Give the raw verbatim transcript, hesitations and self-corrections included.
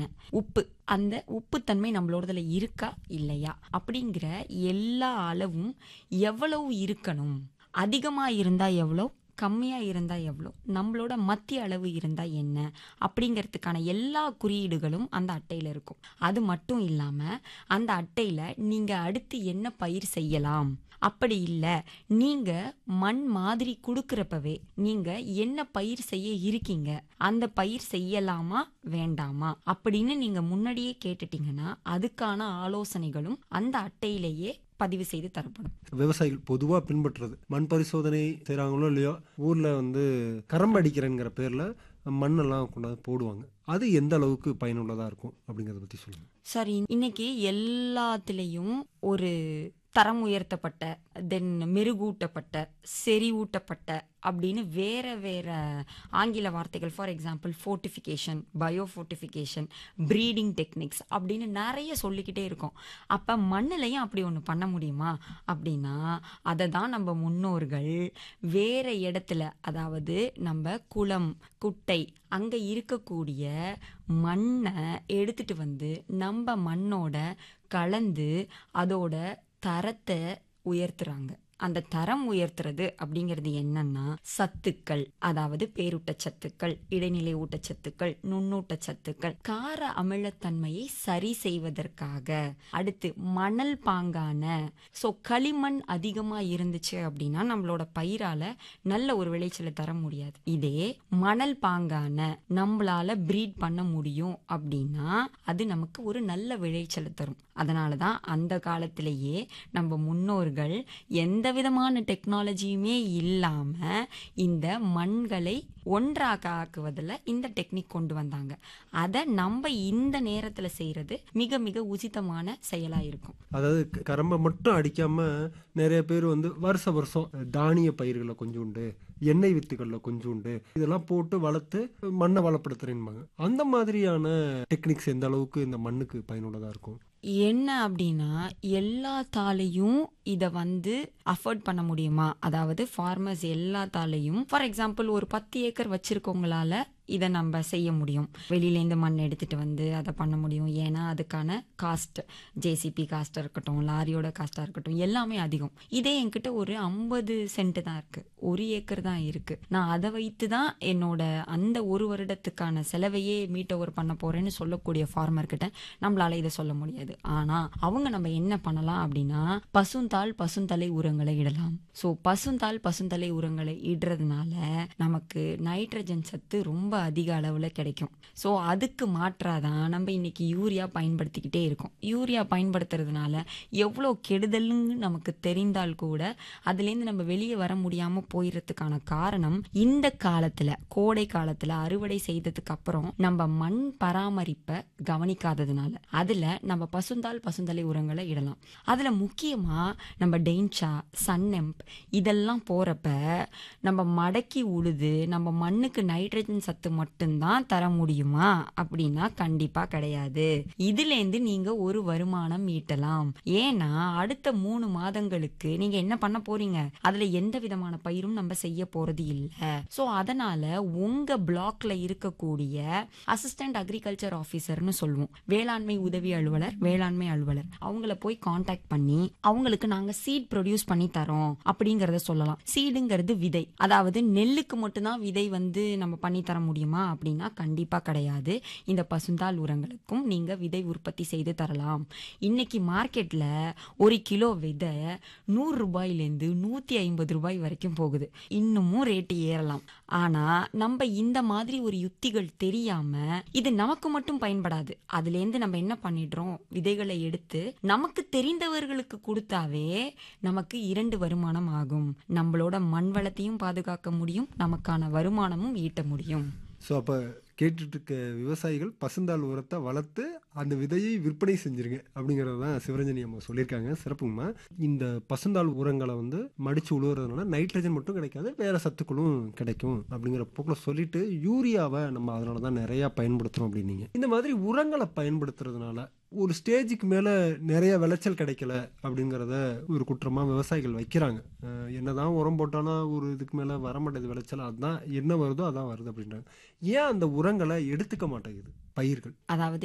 உப்பு, அந்த உப்புத்தன்மை நம்மளோடதுல இருக்கா இல்லையா அப்படிங்கிற எல்லா அளவும் எவ்வளவு இருக்கணும், அதிகமா இருந்தா எவ்வளோ, கம்மியா இருந்தா எவ்வளோ, நம்மளோட மத்திய அளவு இருந்தா என்ன அப்படிங்கிறதுக்கான எல்லா குறியீடுகளும் அந்த அட்டையில இருக்கும். அது மட்டும் இல்லாம அந்த அட்டையில நீங்க அடுத்து என்ன பயிர் செய்யலாம், அப்படி இல்லை நீங்க மண் மாதிரி கொடுக்கறப்பவே நீங்க என்ன பயிர் செய்ய இருக்கீங்க, அந்த பயிர் செய்யலாமா வேண்டாமா அப்படின்னு நீங்க முன்னாடியே கேட்டுட்டீங்கன்னா அதுக்கான ஆலோசனைகளும் அந்த அட்டையிலேயே பதிவு செய்து தரப்படும். விவசாயிகள் பொதுவா பின்பற்றுறது மண் பரிசோதனை செய்றாங்களோ இல்லையோ, ஊர்ல வந்து கரம்பு அடிக்கிறேங்கிற பேர்ல மண்ணெல்லாம் கொண்டாந்து போடுவாங்க. அது எந்த அளவுக்கு பயனுள்ளதா இருக்கும் அப்படிங்கறத பத்தி சொல்லுங்க. சரி, இன்னைக்கு எல்லாத்துலேயும் ஒரு தரம் உயர்த்தப்பட்ட, தென் மெருகூட்டப்பட்ட, செறிவூட்டப்பட்ட அப்படின்னு வேற வேற ஆங்கில வார்த்தைகள், for example fortification, bio fortification, breeding techniques அப்படின்னு நிறைய சொல்லிக்கிட்டே இருக்கோம். அப்போ மண்ணிலையும் அப்படி ஒன்று பண்ண முடியுமா அப்படின்னா, அதை தான் நம்ம முன்னோர்கள் வேற இடத்துல, அதாவது நம்ம குளம் குட்டை அங்கே இருக்கக்கூடிய மண்ணை எடுத்துட்டு வந்து நம்ம மண்ணோட கலந்து அதோட தரத்தை உயர்த்துறாங்க. அந்த தரம் உயர்த்துறது அப்படிங்கிறது என்னன்னா, சத்துக்கள், அதாவது பேரூட்டச்சத்துக்கள், இடைநிலை ஊட்டச்சத்துக்கள், நுண்ணூட்டச்சத்துக்கள், கார அமிலத்தன்மையை சரி செய்வதற்காக. அடுத்து மணல் பாங்கான, ஸோ களிமண் அதிகமா இருந்துச்சு அப்படின்னா நம்மளோட பயிரால நல்ல ஒரு விளைச்சலை தர முடியாது. இதே மணல் பாங்கான நம்மளால பிரீட் பண்ண முடியும் அப்படின்னா அது நமக்கு ஒரு நல்ல விளைச்சலை தரும். அதனாலதான் அந்த காலத்திலேயே நம்ம முன்னோர்கள் எந்த விதமான டெக்னாலஜியுமே இல்லாம இந்த மண்களை ஒன்றாக ஆக்குவதில் இந்த டெக்னிக் கொண்டு வந்தாங்க. அதை நம்ம இந்த நேரத்துல செய்யறது மிக மிக உசிதமான செயலா இருக்கும். அதாவது கரம்பை மட்டும் அடிக்காம நிறைய பேர் வந்து வருஷ வருஷம் தானிய பயிர்களை கொஞ்சோண்டு, எண்ணெய் வித்துக்கள்ல கொஞ்சோண்டு இதெல்லாம் போட்டு வளர்த்து மண்ணை வளப்படுத்துறேன்பாங்க. அந்த மாதிரியான டெக்னிக்ஸ் எந்த அளவுக்கு இந்த மண்ணுக்கு பயனுள்ளதா இருக்கும்? என்ன அப்படின்னா, எல்லாத்தாலையும் இதை வந்து அஃபோர்ட் பண்ண முடியுமா, அதாவது ஃபார்மர்ஸ் எல்லாத்தாலையும், ஃபார் எக்ஸாம்பிள் ஒரு பத்து ஏக்கர் வச்சிருக்கவங்களால இதை நம்ம செய்ய முடியும். வெளியிலேருந்து மண் எடுத்துட்டு வந்து அதை பண்ண முடியும். ஏன்னா அதுக்கான காஸ்ட், ஜேசிபி காஸ்டாக இருக்கட்டும், லாரியோட காஸ்டாக இருக்கட்டும், எல்லாமே அதிகம். இதே என்கிட்ட ஒரு ஐம்பது சென்ட் தான் இருக்கு, ஒரு ஏக்கர் தான் இருக்கு. நான் அதை வைத்து தான் என்னோட அந்த ஒரு வருடத்துக்கான செலவையே மீட் ஓவர் பண்ண போறேன்னு சொல்லக்கூடிய ஃபார்மர் கிட்ட நம்மளால இதை சொல்ல முடியாது. ஆனா அவங்க நம்ம என்ன பண்ணலாம் அப்படின்னா, பசுந்தாள் பசுந்தலை உரங்களை இடலாம். ஸோ பசுந்தாள் பசுந்தலை உரங்களை இடுறதுனால நமக்கு நைட்ரஜன் சத்து ரொம்ப அதிக அளவுல கிடைக்கும். ஸோ அதுக்கு மாற்றாதான் நம்ம இன்னைக்கு யூரியா பயன்படுத்திக்கிட்டே இருக்கோம். யூரியா பயன்படுத்துறதுனால எவ்வளோ கெடுதல்னு நமக்கு தெரிந்தால் கூட அதுலேருந்து நம்ம வெளியே வர முடியாம போயிடுறதுக்கான காரணம், இந்த காலத்துல கோடை காலத்துல அறுவடை செய்ததுக்கு அப்புறம் நம்ம மண் பராமரிப்பை கவனிக்காததுனால. அதுல நம்ம பசுந்தாள் பசுந்தலை உரங்களை இடலாம். அதுல முக்கியமா நம்ம டெயின்சா, சன்னெம்ப் இதெல்லாம் போறப்ப நம்ம மடக்கி உழுது நம்ம மண்ணுக்கு நைட்ரஜன் சத்து மட்டும்தான் தர முடியுமா அப்படின்னா கண்டிப்பா கிடையாது. இதுல இருந்து நீங்க ஒரு வருமானம் ஈட்டலாம். ஏன்னா அடுத்த மூணு மாதங்களுக்கு நீங்க என்ன பண்ண போறீங்க, அதுல எந்த விதமான பயிரும் நம்ம செய்ய போறது இல்ல. சோ அதனால உங்க பிளாக்ல இருக்கக்கூடிய அசிஸ்டன்ட் அக்ரிகல்ச்சர் ஆபீசர்னு சொல்லுவோம், வேளாண்மை உதவி அலுவலர், வேளாண்மை அலுவலர், அவங்கள போய் கான்டாக்ட் பண்ணி அவங்களுக்கு நாங்க சீட் ப்ரொடியூஸ் பண்ணி தரோம் அப்படிங்கறத சொல்லலாம். சீடுங்கிறது விதை, அதாவது நெல்லுக்கு மட்டும்தான் விதை வந்து நம்ம பண்ணி தர முடியுமா அப்படின்னா கண்டிப்பா கிடையாது. இந்த பசுந்தாள் உரங்களுக்கும் நீங்க விதை உற்பத்தி செய்து தரலாம். இன்னைக்கு மார்க்கெட்ல ஒரு கிலோ விதை நூறு ரூபாயிலிருந்து நூத்தி ஐம்பது ரூபாய் வரைக்கும் போகுது. இன்னமும் ரேட்டு ஏறலாம். ஆனா நம்ம இந்த மாதிரி ஒரு யுக்திகள் தெரியாம இது நமக்கு மட்டும் பயன்படாது. அதுல இருந்து நம்ம என்ன பண்ணிடுறோம், விதைகளை எடுத்து நமக்கு தெரிந்தவர்களுக்கு கொடுத்தாவே நமக்கு இரண்டு வருமானம் ஆகும். நம்மளோட மண் வளத்தையும் பாதுகாக்க முடியும், நமக்கான வருமானமும் ஈட்ட முடியும். ஸோ அப்போ கேட்டுட்டு இருக்க விவசாயிகள் பசுந்தாள் உரத்தை வளர்த்து அந்த விதையை விற்பனை செஞ்சிருங்க அப்படிங்கிறது தான் சிவரஞ்சனி அம்மா சொல்லியிருக்காங்க. சிறப்புங்கம்மா. இந்த பசுந்தாள் உரங்களை வந்து மடிச்சு உழுவுறதுனால நைட்ரஜன் மட்டும் கிடைக்காது, வேற சத்துக்களும் கிடைக்கும் அப்படிங்கிற போக்கில் சொல்லிட்டு யூரியாவை நம்ம அதனால தான் நிறையா பயன்படுத்துகிறோம் அப்படின்னீங்க. இந்த மாதிரி உரங்களை பயன்படுத்துறதுனால ஒரு ஸ்டேஜுக்கு மேலே நிறைய விளைச்சல் கிடைக்கல அப்படிங்கிறத ஒரு குற்றமாக விவசாயிகள் வைக்கிறாங்க. என்னதான் உரம் போட்டாலும் ஒரு இதுக்கு மேலே வர மாட்டேது விளைச்சல், அதுதான் என்ன வருதோ அதான் வருது அப்படின்றாங்க. ஏன் அந்த உரங்களை எடுத்துக்க மாட்டேங்குது பயிர்கள்? அதாவது